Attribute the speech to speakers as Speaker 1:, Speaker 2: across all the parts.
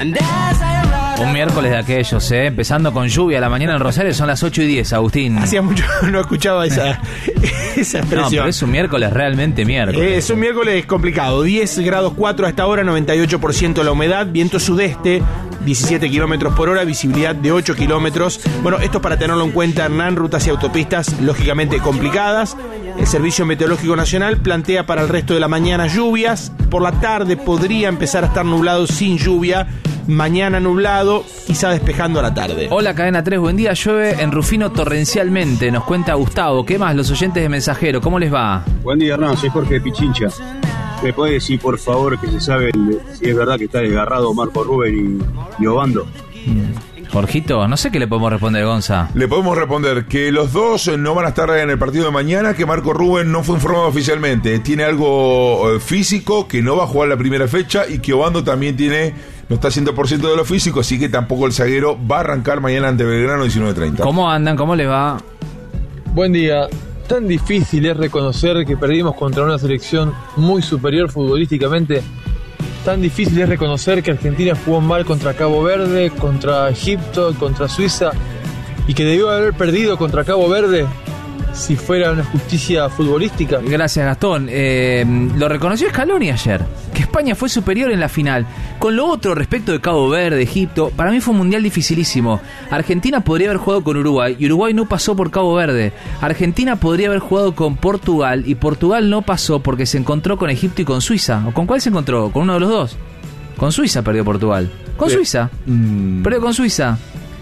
Speaker 1: Un miércoles de aquellos, empezando con lluvia a la mañana en Rosario, son las 8:10, Agustín.
Speaker 2: Hacía mucho no escuchaba esa expresión.
Speaker 1: No, pero es un miércoles realmente miércoles.
Speaker 2: Es un miércoles complicado. 10 grados 4 hasta ahora, 98% la humedad, viento sudeste, 17 kilómetros por hora, visibilidad de 8 kilómetros. Bueno, esto para tenerlo en cuenta, Hernán, rutas y autopistas lógicamente complicadas. El Servicio Meteorológico Nacional plantea para el resto de la mañana lluvias. Por la tarde podría empezar a estar nublado sin lluvia. Mañana nublado, quizá despejando a la tarde.
Speaker 1: Hola, Cadena 3, buen día. Llueve en Rufino torrencialmente, nos cuenta Gustavo. ¿Qué más? Los oyentes de Mensajero, ¿cómo les va?
Speaker 3: Buen día, Hernán, soy Jorge de Pichincha. ¿Me puede decir, por favor, que se sabe si es verdad que está desgarrado Marco Rubén y Obando?
Speaker 1: Jorgito, no sé qué le podemos responder, Gonza.
Speaker 4: Le podemos responder que los dos no van a estar en el partido de mañana, que Marco Rubén no fue informado oficialmente. Tiene algo físico, que no va a jugar la primera fecha, y que Obando también no está 100% de lo físico, así que tampoco el zaguero va a arrancar mañana ante Belgrano 19:30.
Speaker 1: ¿Cómo andan? ¿Cómo les va?
Speaker 5: Buen día. Tan difícil es reconocer que perdimos contra una selección muy superior futbolísticamente. Tan difícil es reconocer que Argentina jugó mal contra Cabo Verde, contra Egipto, contra Suiza, y que debió haber perdido contra Cabo Verde si fuera una justicia futbolística.
Speaker 1: Gracias, Gastón. Lo reconoció Scaloni ayer, que España fue superior en la final. Con lo otro, respecto de Cabo Verde, Egipto, para mí fue un mundial dificilísimo. Argentina podría haber jugado con Uruguay, y Uruguay no pasó por Cabo Verde. Argentina podría haber jugado con Portugal, y Portugal no pasó porque se encontró con Egipto y con Suiza. ¿O con cuál se encontró? ¿Con uno de los dos? Con Suiza perdió Portugal. Con Suiza. Perdió con Suiza.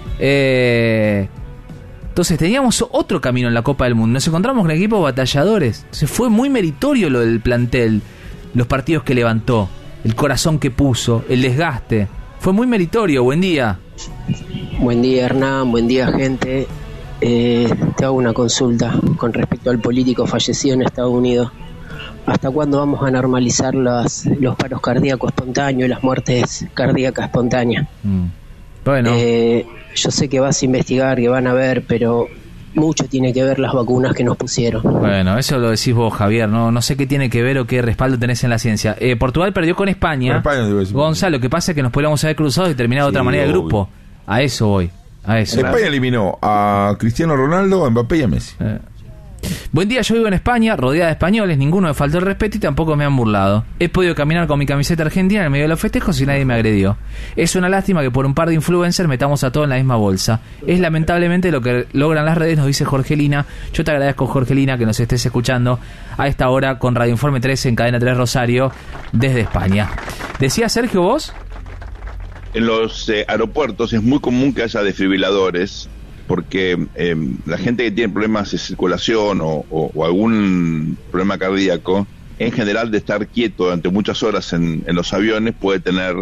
Speaker 1: Entonces teníamos otro camino en la Copa del Mundo. Nos encontramos con equipos batalladores. Entonces fue muy meritorio lo del plantel, los partidos que levantó, el corazón que puso, el desgaste. Fue muy meritorio. Buen día.
Speaker 6: Buen día, Hernán. Buen día, gente. Te hago una consulta con respecto al político fallecido en Estados Unidos. ¿Hasta cuándo vamos a normalizar los paros cardíacos espontáneos y las muertes cardíacas espontáneas?
Speaker 1: Bueno.
Speaker 6: Yo sé que vas a investigar, que van a ver, pero mucho tiene que ver las vacunas que nos pusieron.
Speaker 1: Bueno, eso lo decís vos, Javier. No sé qué tiene que ver o qué respaldo tenés en la ciencia. Portugal perdió con España. Gonzalo, lo que pasa es que nos podríamos haber cruzado y terminado de otra manera el grupo. A eso voy.
Speaker 4: España eliminó a Cristiano Ronaldo, a Mbappé y a Messi.
Speaker 1: Buen día, yo vivo en España, rodeada de españoles, ninguno me faltó el respeto y tampoco me han burlado. He podido caminar con mi camiseta argentina en el medio de los festejos y nadie me agredió. Es una lástima que por un par de influencers metamos a todos en la misma bolsa. Es lamentablemente lo que logran las redes, nos dice Jorgelina. Yo te agradezco, Jorgelina, que nos estés escuchando a esta hora con Radio Informe 13 en Cadena 3 Rosario desde España. ¿Decía Sergio vos?
Speaker 7: En los aeropuertos es muy común que haya desfibriladores, porque la gente que tiene problemas de circulación o algún problema cardíaco, en general de estar quieto durante muchas horas en los aviones, puede tener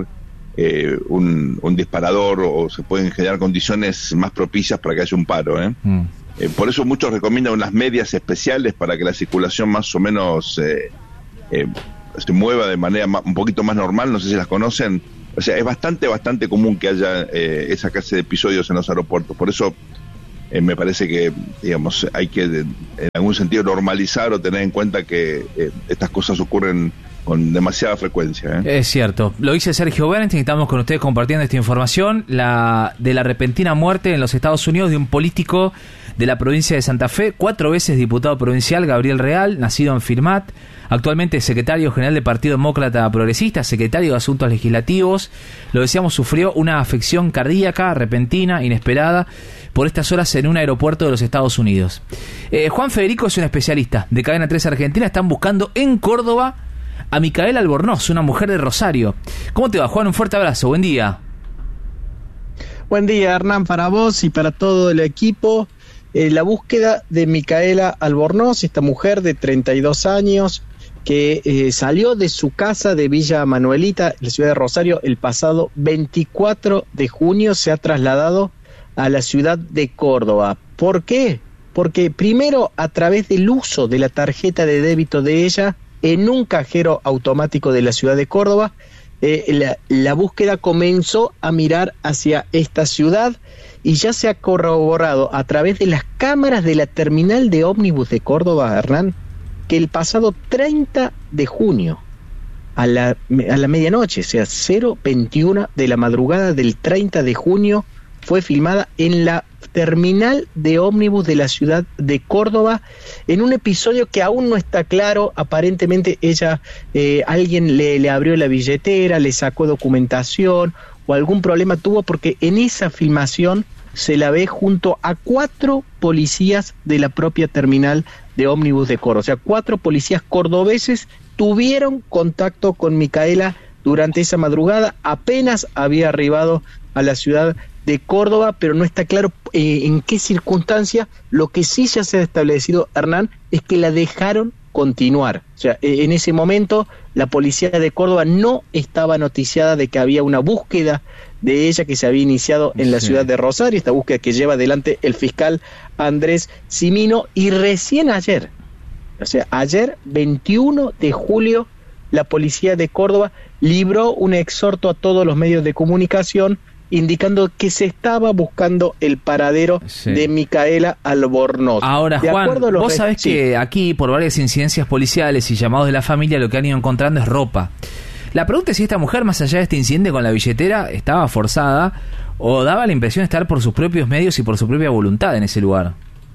Speaker 7: un disparador o se pueden generar condiciones más propicias para que haya un paro. Por eso muchos recomiendan unas medias especiales para que la circulación más o menos se mueva de manera un poquito más normal. No sé si las conocen. O sea, es bastante común que haya esa clase de episodios en los aeropuertos. Por eso me parece que, digamos, hay que en algún sentido normalizar o tener en cuenta que estas cosas ocurren con demasiada frecuencia.
Speaker 1: Es cierto. Lo dice Sergio Bernstein, estamos con ustedes compartiendo esta información, de la repentina muerte en los Estados Unidos de un político de la provincia de Santa Fe, 4 veces diputado provincial, Gabriel Real, nacido en Firmat, actualmente secretario general del Partido Demócrata Progresista, secretario de Asuntos Legislativos. Lo decíamos, sufrió una afección cardíaca repentina, inesperada, por estas horas en un aeropuerto de los Estados Unidos. Juan Federico es un especialista de Cadena 3 Argentina. Están buscando en Córdoba a Micaela Albornoz, una mujer de Rosario. ¿Cómo te va, Juan? Un fuerte abrazo, buen día.
Speaker 8: Buen día, Hernán, para vos y para todo el equipo. La búsqueda de Micaela Albornoz, esta mujer de 32 años que salió de su casa de Villa Manuelita, en la ciudad de Rosario, el pasado 24 de junio, se ha trasladado a la ciudad de Córdoba. ¿Por qué? Porque primero, a través del uso de la tarjeta de débito de ella en un cajero automático de la ciudad de Córdoba, la búsqueda comenzó a mirar hacia esta ciudad y ya se ha corroborado a través de las cámaras de la terminal de ómnibus de Córdoba, Hernán, que el pasado 30 de junio a la medianoche, o sea, 0:21 de la madrugada del 30 de junio, fue filmada en la terminal de ómnibus de la ciudad de Córdoba, en un episodio que aún no está claro. Aparentemente ella, alguien le abrió la billetera, le sacó documentación o algún problema tuvo, porque en esa filmación se la ve junto a 4 policías de la propia terminal de ómnibus de Córdoba. O sea, 4 policías cordobeses tuvieron contacto con Micaela durante esa madrugada. Apenas había arribado a la ciudad de Córdoba, pero no está claro en qué circunstancia. Lo que sí ya se ha establecido, Hernán, es que la dejaron continuar. O sea, en ese momento la policía de Córdoba no estaba noticiada de que había una búsqueda de ella que se había iniciado en la ciudad de Rosario, esta búsqueda que lleva adelante el fiscal Andrés Cimino, y recién ayer, o sea, ayer 21 de julio, la policía de Córdoba libró un exhorto a todos los medios de comunicación indicando que se estaba buscando el paradero de Micaela Albornoz.
Speaker 1: Ahora, Juan, vos sabés que aquí, por varias incidencias policiales y llamados de la familia, lo que han ido encontrando es ropa. La pregunta es si esta mujer, más allá de este incidente con la billetera, estaba forzada o daba la impresión de estar por sus propios medios y por su propia voluntad en ese lugar.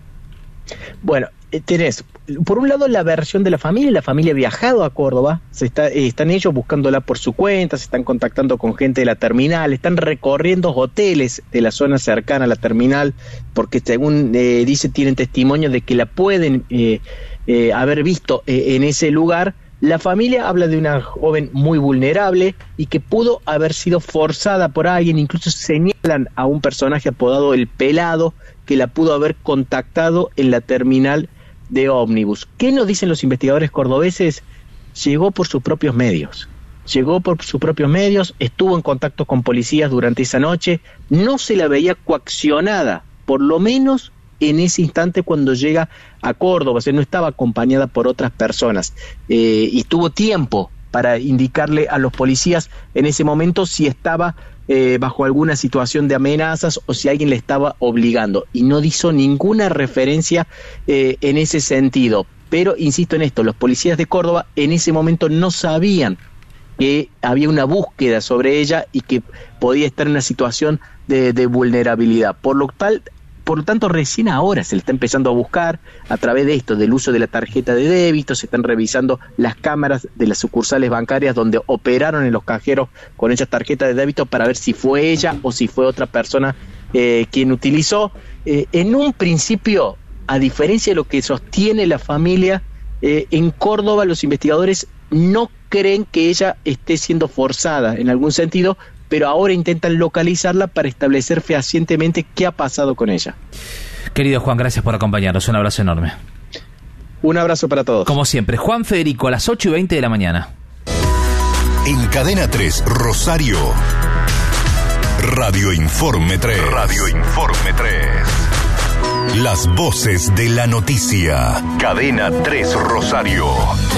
Speaker 8: Bueno, tenés, por un lado, la versión de la familia ha viajado a Córdoba, están ellos buscándola por su cuenta, se están contactando con gente de la terminal, están recorriendo hoteles de la zona cercana a la terminal, porque según dice, tienen testimonio de que la pueden haber visto en ese lugar. La familia habla de una joven muy vulnerable y que pudo haber sido forzada por alguien. Incluso señalan a un personaje apodado El Pelado, que la pudo haber contactado en la terminal de ómnibus. ¿Qué nos dicen los investigadores cordobeses? Llegó por sus propios medios. Estuvo en contacto con policías durante esa noche, no se la veía coaccionada, por lo menos en ese instante cuando llega a Córdoba. O sea, no estaba acompañada por otras personas, y tuvo tiempo para indicarle a los policías en ese momento si estaba bajo alguna situación de amenazas o si alguien le estaba obligando, y no hizo ninguna referencia en ese sentido. Pero insisto en esto, los policías de Córdoba en ese momento no sabían que había una búsqueda sobre ella y que podía estar en una situación de vulnerabilidad. Por lo tanto, recién ahora se le está empezando a buscar a través de esto, del uso de la tarjeta de débito. Se están revisando las cámaras de las sucursales bancarias donde operaron en los cajeros con esas tarjetas de débito para ver si fue ella o si fue otra persona quien utilizó. En un principio, a diferencia de lo que sostiene la familia, en Córdoba los investigadores no creen que ella esté siendo forzada en algún sentido, pero ahora intentan localizarla para establecer fehacientemente qué ha pasado con ella.
Speaker 1: Querido Juan, gracias por acompañarnos. Un abrazo enorme.
Speaker 8: Un abrazo para todos.
Speaker 1: Como siempre, Juan Federico, a las 8:20 de la mañana.
Speaker 9: En Cadena 3, Rosario. Radio Informe 3. Las voces de la noticia. Cadena 3, Rosario.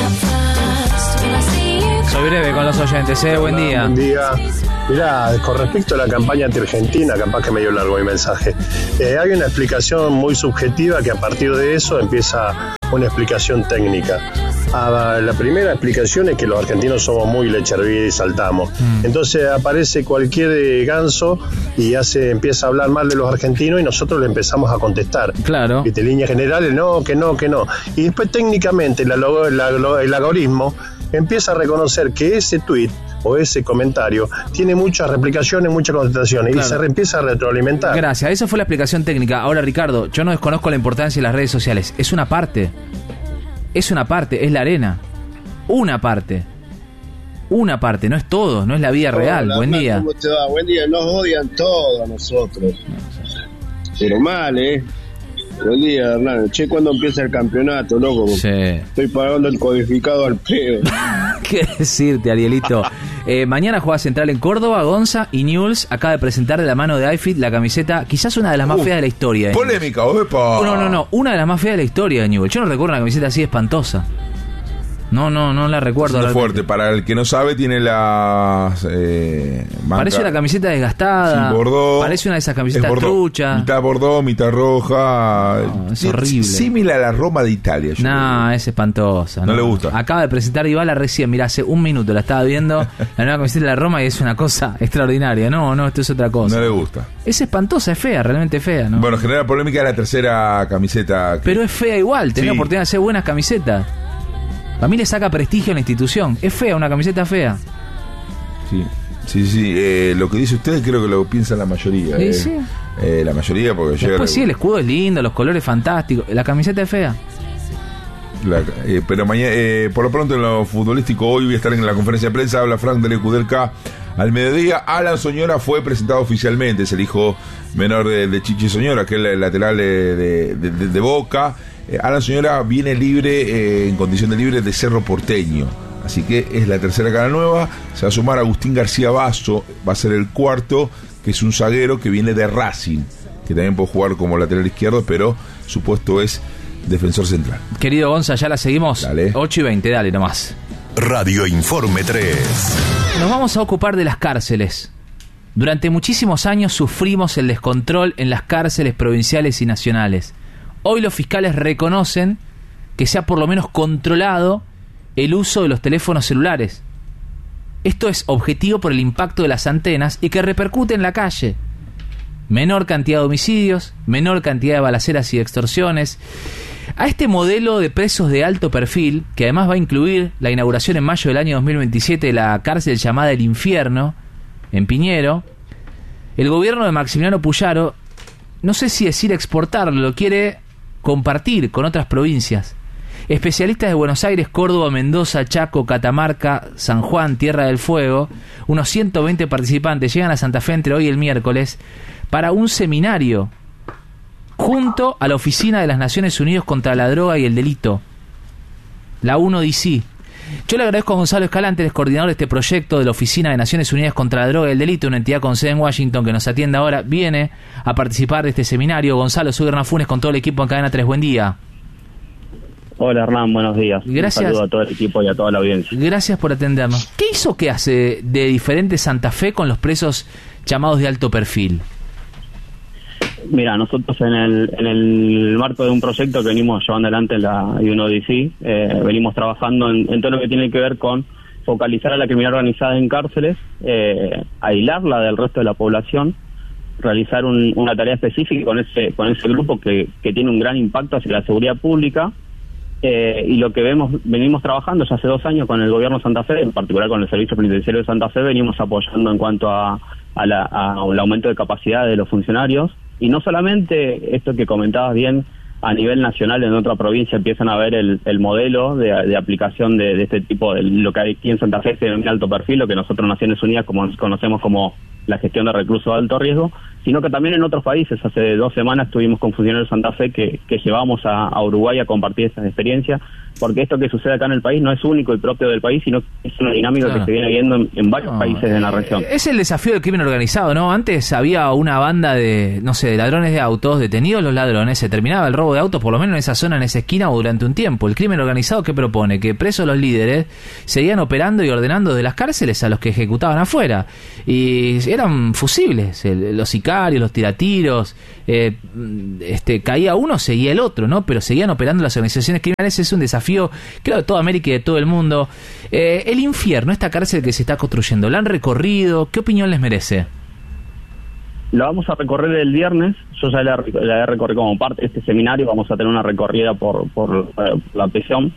Speaker 1: Soy breve con los oyentes, buen día.
Speaker 10: Buen día. Mirá, con respecto a la campaña anti-argentina, capaz que medio largo mi mensaje, hay una explicación muy subjetiva que a partir de eso empieza una explicación técnica. La primera explicación es que los argentinos somos muy leche hervida y saltamos. Entonces aparece cualquier ganso y empieza a hablar mal de los argentinos y nosotros le empezamos a contestar.
Speaker 1: Claro.
Speaker 10: Y de líneas generales, no, que no. Y después técnicamente el algoritmo empieza a reconocer que ese tuit o ese comentario tiene muchas replicaciones, muchas contestaciones, claro, y se empieza a retroalimentar.
Speaker 1: Gracias, esa fue la explicación técnica. Ahora, Ricardo, yo no desconozco la importancia de las redes sociales. Es una parte, es la arena. Una parte, no es todo, no es la vida real.
Speaker 11: Hola,
Speaker 1: buen día.
Speaker 11: ¿Cómo te va? Buen día, nos odian todos a nosotros. Pero mal, Buen día, Hernán. Che, ¿cuándo empieza el campeonato, loco?
Speaker 1: Sí.
Speaker 11: Estoy pagando el codificado al pedo.
Speaker 1: ¿Qué decirte, Arielito? Mañana juega Central en Córdoba, Gonza, y Newell's acaba de presentar de la mano de iFit la camiseta, quizás una de las más feas de la historia.
Speaker 4: Polémica, opa.
Speaker 1: No, una de las más feas de la historia de Newell's. Yo no recuerdo una camiseta así espantosa. No la recuerdo.
Speaker 4: Es fuerte. Para el que no sabe, tiene las
Speaker 1: parece una camiseta desgastada.
Speaker 4: Sí, bordó.
Speaker 1: Parece una de esas camisetas truchas.
Speaker 4: Mitad bordó, mitad roja.
Speaker 1: No, es horrible.
Speaker 4: Similar a la Roma de Italia.
Speaker 1: No, es espantosa.
Speaker 4: No le gusta.
Speaker 1: Acaba de presentar Dybala recién. Mira, hace un minuto la estaba viendo. La nueva camiseta de la Roma y es una cosa extraordinaria. No, esto es otra cosa.
Speaker 4: No le gusta.
Speaker 1: Es espantosa, es fea, realmente fea, ¿no?
Speaker 4: Bueno, genera polémica la tercera camiseta.
Speaker 1: Pero es fea igual. Tenía oportunidad de hacer buenas camisetas. A mí le saca prestigio a la institución. Es fea, una camiseta fea.
Speaker 4: Sí. Lo que dice usted creo que lo piensa la mayoría.
Speaker 1: Sí.
Speaker 4: La mayoría porque
Speaker 1: después sí, el escudo es lindo, los colores fantásticos. La camiseta es fea.
Speaker 4: Pero mañana, por lo pronto en lo futbolístico, hoy voy a estar en la conferencia de prensa. Habla Frank de Kudelka al mediodía. Alan Soñora fue presentado oficialmente. Es el hijo menor de Chichi Soñora, que es el lateral de Boca. Alan Soñora viene libre, en condición de libre, de Cerro Porteño. Así que es la tercera cara nueva. Se va a sumar Agustín García Basso, va a ser el cuarto, que es un zaguero que viene de Racing, que también puede jugar como lateral izquierdo, pero su puesto es defensor central.
Speaker 1: Querido Gonza, ya la seguimos.
Speaker 4: Dale.
Speaker 1: 8:20, dale nomás.
Speaker 9: Radio Informe 3.
Speaker 1: Nos vamos a ocupar de las cárceles. Durante muchísimos años sufrimos el descontrol en las cárceles provinciales y nacionales. Hoy los fiscales reconocen que se ha por lo menos controlado el uso de los teléfonos celulares. Esto es objetivo por el impacto de las antenas y que repercute en la calle. Menor cantidad de homicidios, menor cantidad de balaceras y extorsiones. A este modelo de presos de alto perfil, que además va a incluir la inauguración en mayo del año 2027 de la cárcel llamada El Infierno, en Piñero, el gobierno de Maximiliano Puyaro, no sé si decir exportarlo, lo quiere compartir con otras provincias. Especialistas de Buenos Aires, Córdoba, Mendoza, Chaco, Catamarca, San Juan, Tierra del Fuego, unos 120 participantes llegan a Santa Fe entre hoy y el miércoles para un seminario junto a la Oficina de las Naciones Unidas contra la Droga y el Delito, la UNODC. Yo le agradezco a Gonzalo Escalante, el coordinador de este proyecto de la Oficina de Naciones Unidas contra la Droga y el Delito, una entidad con sede en Washington que nos atiende ahora, viene a participar de este seminario. Gonzalo, soy Hernán Funes con todo el equipo en Cadena 3. Buen día.
Speaker 12: Hola Hernán, buenos días.
Speaker 1: Gracias.
Speaker 12: Un saludo a todo el equipo y a toda la audiencia.
Speaker 1: Gracias por atendernos. ¿Qué hizo que hace de diferente Santa Fe con los presos llamados de alto perfil?
Speaker 12: Mira, nosotros en el marco de un proyecto que venimos llevando adelante en la UNODC, venimos trabajando en todo lo que tiene que ver con focalizar a la criminalidad organizada en cárceles, aislarla del resto de la población, realizar una tarea específica con ese grupo que tiene un gran impacto hacia la seguridad pública. Y lo que venimos trabajando ya hace 2 años con el gobierno de Santa Fe, en particular con el Servicio Penitenciario de Santa Fe, venimos apoyando en cuanto al aumento de capacidad de los funcionarios. Y no solamente esto que comentabas bien, a nivel nacional en otra provincia empiezan a ver el modelo de aplicación de este tipo, de lo que hay aquí en Santa Fe se denomina alto perfil, lo que nosotros en Naciones Unidas conocemos como la gestión de reclusos de alto riesgo, sino que también en otros países. Hace 2 semanas estuvimos con funcionarios de Santa Fe que llevamos a Uruguay a compartir esas experiencias, porque esto que sucede acá en el país no es único y propio del país, sino que es una dinámica que se viene viendo en varios países de la región.
Speaker 1: Es el desafío del crimen organizado, ¿no? Antes había una banda de ladrones de autos, detenidos los ladrones, se terminaba el robo de autos, por lo menos en esa zona, en esa esquina o durante un tiempo. El crimen organizado, ¿qué propone? Que presos los líderes seguían operando y ordenando de las cárceles a los que ejecutaban afuera. Y eran fusibles, los sicarios, los tiratiros, caía uno, seguía el otro, ¿no? Pero seguían operando las organizaciones criminales. Es un desafío, creo, de toda América y de todo el mundo. El Infierno, esta cárcel que se está construyendo, ¿la han recorrido? ¿Qué opinión les merece?
Speaker 12: La vamos a recorrer el viernes. Yo ya la he recorrido como parte de este seminario. Vamos a tener una recorrida por la prisión.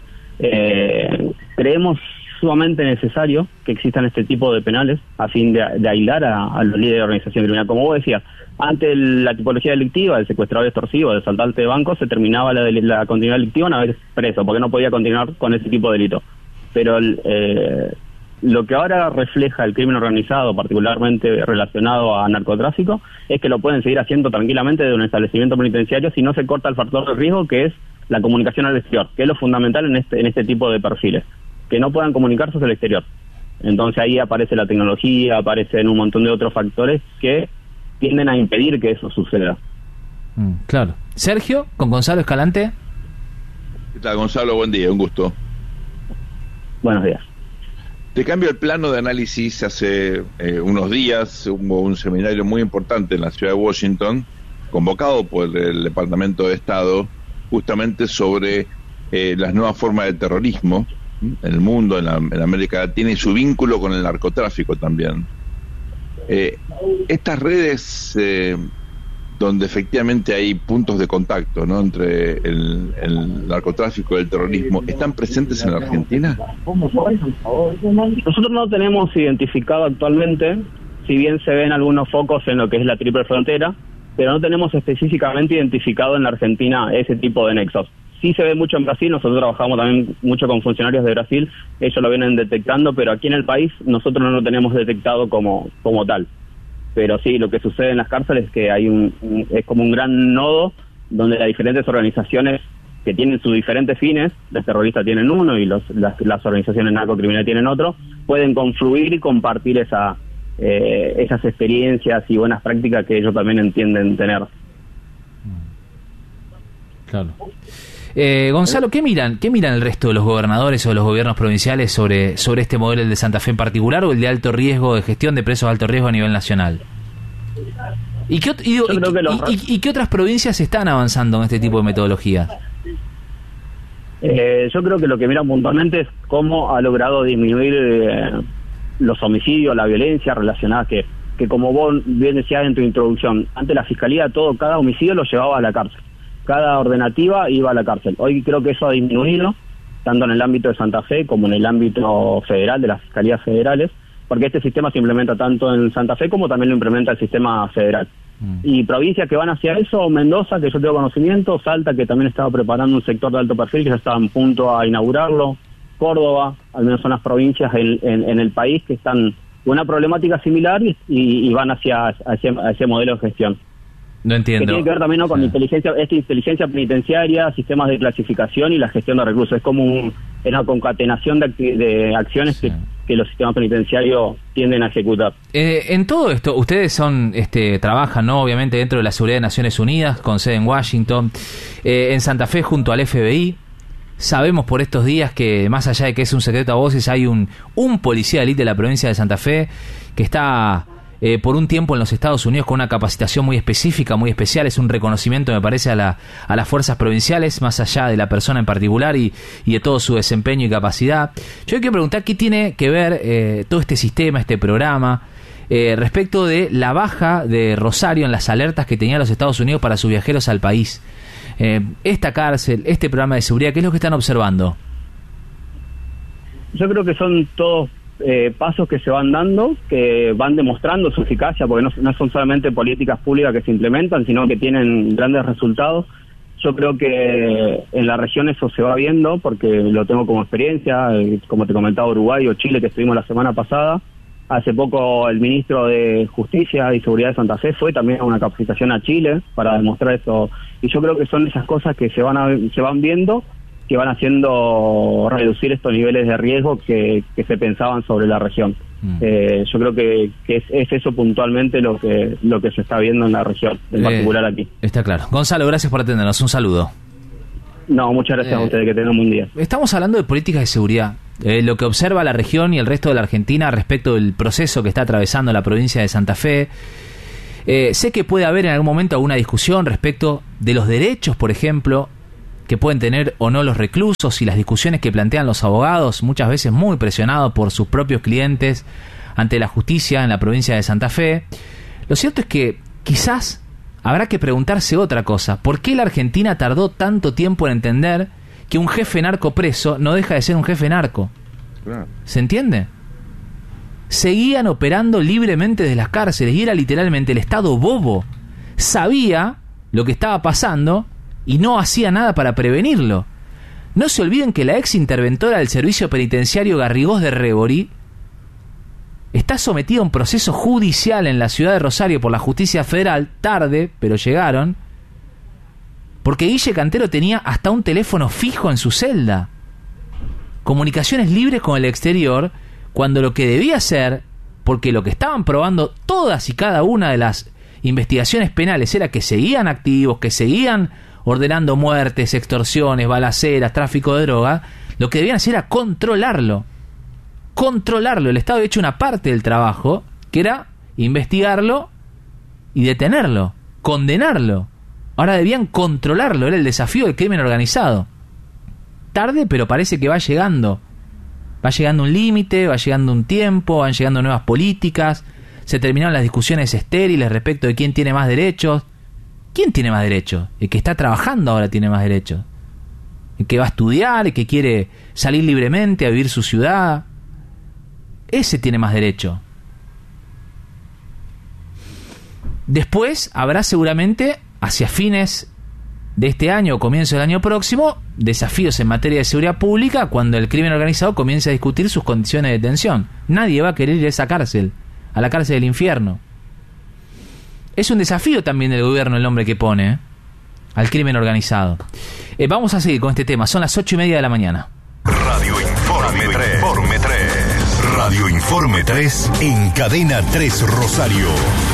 Speaker 12: Creemos sumamente necesario que existan este tipo de penales a fin de aislar a los líderes de organización criminal. Como vos decías, ante la tipología delictiva, del secuestrador extorsivo, del asaltante de banco, se terminaba la continuidad delictiva una vez preso, porque no podía continuar con ese tipo de delito. Pero lo que ahora refleja el crimen organizado, particularmente relacionado a narcotráfico, es que lo pueden seguir haciendo tranquilamente de un establecimiento penitenciario si no se corta el factor de riesgo, que es la comunicación al exterior, que es lo fundamental en este tipo de perfiles, que no puedan comunicarse hacia el exterior. Entonces ahí aparece la tecnología, aparecen un montón de otros factores que tienden a impedir que eso suceda.
Speaker 1: Claro. Sergio, con Gonzalo Escalante.
Speaker 7: ¿Qué tal, Gonzalo? Buen día, un gusto.
Speaker 12: Buenos días.
Speaker 7: Te cambio el plano de análisis. Hace unos días hubo un seminario muy importante en la ciudad de Washington, convocado por el Departamento de Estado, justamente sobre las nuevas formas de terrorismo en el mundo, en América Latina, y su vínculo con el narcotráfico también. Estas redes donde efectivamente hay puntos de contacto, ¿no?, entre el narcotráfico y el terrorismo, ¿están presentes en la Argentina?
Speaker 12: Nosotros no tenemos identificado actualmente, si bien se ven algunos focos en lo que es la triple frontera, pero no tenemos específicamente identificado en la Argentina ese tipo de nexos. Sí se ve mucho en Brasil, nosotros trabajamos también mucho con funcionarios de Brasil, ellos lo vienen detectando, pero aquí en el país nosotros no lo tenemos detectado como tal. Pero sí, lo que sucede en las cárceles es que hay es como un gran nodo donde las diferentes organizaciones que tienen sus diferentes fines, los terroristas tienen uno y las organizaciones narcocriminales tienen otro, pueden confluir y compartir esas experiencias y buenas prácticas que ellos también entienden tener.
Speaker 1: Claro. Gonzalo, ¿qué miran el resto de los gobernadores o de los gobiernos provinciales sobre este modelo, el de Santa Fe en particular, o el de alto riesgo, de gestión de presos de alto riesgo a nivel nacional? ¿Y qué otras provincias están avanzando en este tipo de metodología?
Speaker 12: Yo creo que lo que miran puntualmente es cómo ha logrado disminuir los homicidios, la violencia relacionada, que como vos bien decías en tu introducción, antes la fiscalía cada homicidio lo llevaba a la cárcel. Cada ordenativa iba a la cárcel. Hoy creo que eso ha disminuido, tanto en el ámbito de Santa Fe como en el ámbito federal, de las fiscalías federales, porque este sistema se implementa tanto en Santa Fe como también lo implementa el sistema federal. Y provincias que van hacia eso, Mendoza, que yo tengo conocimiento, Salta, que también estaba preparando un sector de alto perfil, que ya estaba en punto a inaugurarlo, Córdoba, al menos son las provincias en el país que están con una problemática similar y van hacia ese modelo de gestión.
Speaker 1: No entiendo.
Speaker 12: Que tiene que ver también, ¿no?, con inteligencia penitenciaria, sistemas de clasificación y la gestión de reclusos. Es como una concatenación de acciones que los sistemas penitenciarios tienden a ejecutar.
Speaker 1: En todo esto, ustedes trabajan, ¿no?, obviamente dentro de la seguridad de Naciones Unidas, con sede en Washington, en Santa Fe junto al FBI. Sabemos por estos días que, más allá de que es un secreto a voces, hay un policía de élite de la provincia de Santa Fe que está por un tiempo en los Estados Unidos con una capacitación muy específica, muy especial. Es un reconocimiento, me parece, a las fuerzas provinciales, más allá de la persona en particular y de todo su desempeño y capacidad. Yo quiero preguntar qué tiene que ver todo este sistema, este programa, respecto de la baja de Rosario en las alertas que tenía los Estados Unidos para sus viajeros al país. Esta cárcel, este programa de seguridad, ¿qué es lo que están observando?
Speaker 12: Yo creo que son todos pasos que se van dando, que van demostrando su eficacia, porque no son solamente políticas públicas que se implementan, sino que tienen grandes resultados. Yo creo que en la región eso se va viendo, porque lo tengo como experiencia, como te comentaba, Uruguay o Chile, que estuvimos la semana pasada. Hace poco el ministro de Justicia y Seguridad de Santa Fe fue también a una capacitación a Chile para demostrar eso. Y yo creo que son esas cosas que se van viendo, que van haciendo reducir estos niveles de riesgo que se pensaban sobre la región. Yo creo que es eso puntualmente lo que se está viendo en la región, en particular aquí.
Speaker 1: Está claro. Gonzalo, gracias por atendernos. Un saludo.
Speaker 12: No, muchas gracias a ustedes, que tengan un buen día.
Speaker 1: Estamos hablando de políticas de seguridad. Lo que observa la región y el resto de la Argentina respecto del proceso que está atravesando la provincia de Santa Fe. Sé que puede haber en algún momento alguna discusión respecto de los derechos, por ejemplo, que pueden tener o no los reclusos, y las discusiones que plantean los abogados, muchas veces muy presionados por sus propios clientes ante la justicia en la provincia de Santa Fe. Lo cierto es que quizás habrá que preguntarse otra cosa. ¿Por qué la Argentina tardó tanto tiempo en entender que un jefe narco preso no deja de ser un jefe narco?
Speaker 7: Claro.
Speaker 1: ¿Se entiende? Seguían operando libremente desde las cárceles y era literalmente el Estado bobo. Sabía lo que estaba pasando y no hacía nada para prevenirlo. No se olviden que la ex interventora del servicio penitenciario Garrigós de Rebori está sometida a un proceso judicial en la ciudad de Rosario por la justicia federal, tarde, pero llegaron, porque Guille Cantero tenía hasta un teléfono fijo en su celda. Comunicaciones libres con el exterior, cuando lo que debía ser, porque lo que estaban probando todas y cada una de las investigaciones penales era que seguían activos, que seguían ordenando muertes, extorsiones, balaceras, tráfico de droga, lo que debían hacer era controlarlo. controlarlo. El Estado había hecho una parte del trabajo, que era investigarlo y detenerlo, condenarlo. Ahora debían controlarlo, era el desafío del crimen organizado. Tarde, pero parece que va llegando. Va llegando un límite, va llegando un tiempo, van llegando nuevas políticas, se terminaron las discusiones estériles respecto de quién tiene más derechos. ¿Quién tiene más derechos? El que está trabajando ahora tiene más derechos. El que va a estudiar, el que quiere salir libremente a vivir su ciudad, ese tiene más derecho. Después habrá seguramente, hacia fines de este año o comienzo del año próximo, desafíos en materia de seguridad pública cuando el crimen organizado comience a discutir sus condiciones de detención. Nadie va a querer ir a esa cárcel, a la cárcel del infierno. Es un desafío también del gobierno el nombre que pone al crimen organizado. Vamos a seguir con este tema, son las 8:30 de la mañana.
Speaker 9: Radio Informe 3. Radio Informe 3 en Cadena 3 Rosario.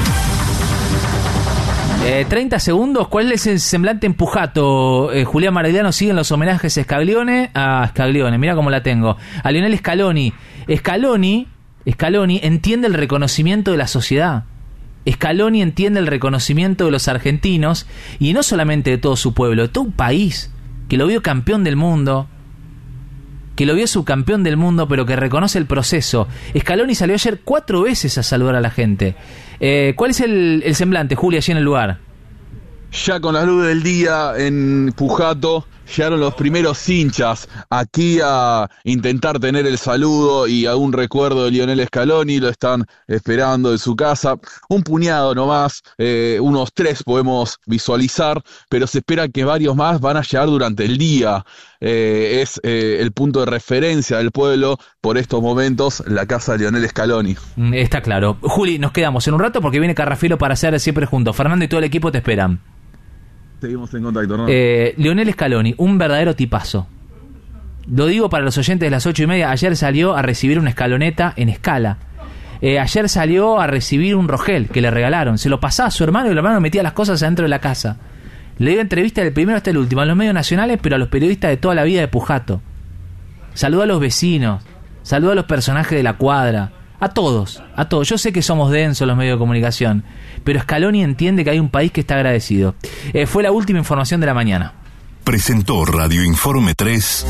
Speaker 1: 30 segundos. ¿Cuál es el semblante en Pujato? Julián Marediano, siguen los homenajes a Scaglione. Mira cómo la tengo. A Lionel Scaloni. Scaloni entiende el reconocimiento de la sociedad. Scaloni entiende el reconocimiento de los argentinos, y no solamente de todo su pueblo, de todo un país que lo vio campeón del mundo, que lo vio subcampeón del mundo, pero que reconoce el proceso. Scaloni salió ayer 4 veces a saludar a la gente. ¿Cuál es el semblante, Julia, allí en el lugar?
Speaker 13: Ya con la luz del día en Pujato llegaron los primeros hinchas aquí a intentar tener el saludo y a un recuerdo de Lionel Scaloni. Lo están esperando en su casa. Un puñado nomás, unos 3 podemos visualizar, pero se espera que varios más van a llegar durante el día. Es el punto de referencia del pueblo por estos momentos, la casa de Lionel Scaloni.
Speaker 1: Está claro. Juli, nos quedamos en un rato porque viene Carrafilo para hacer Siempre Juntos. Fernando y todo el equipo te esperan.
Speaker 13: Seguimos en contacto, ¿no?
Speaker 1: Lionel Scaloni, un verdadero tipazo. Lo digo para los oyentes de las 8:30. Ayer salió a recibir una escaloneta en Escala. Ayer salió a recibir un Rogel que le regalaron. Se lo pasaba a su hermano y el hermano metía las cosas adentro de la casa. Le dio entrevista del primero hasta el último, a los medios nacionales, pero a los periodistas de toda la vida de Pujato. Saludó a los vecinos, saludó a los personajes de la cuadra. A todos. Yo sé que somos densos los medios de comunicación, pero Scaloni entiende que hay un país que está agradecido. Fue la última información de la mañana.
Speaker 9: Presentó Radio Informe 3.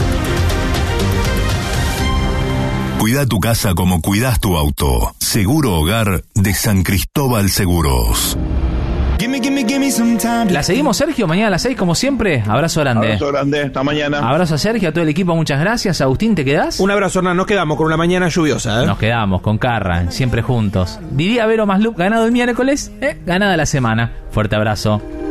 Speaker 9: Cuida tu casa como cuidas tu auto. Seguro Hogar de San Cristóbal Seguros.
Speaker 1: La seguimos, Sergio, mañana a las 6 como siempre. Abrazo grande.
Speaker 7: Abrazo grande, hasta mañana.
Speaker 1: Abrazo a Sergio, a todo el equipo, muchas gracias. Agustín, ¿te quedás?
Speaker 2: Un abrazo, Hernán, nos quedamos con una mañana lluviosa,
Speaker 1: Nos quedamos con Carra, siempre juntos. Diría Vero Maslup, ganado el miércoles, ganada la semana. Fuerte abrazo.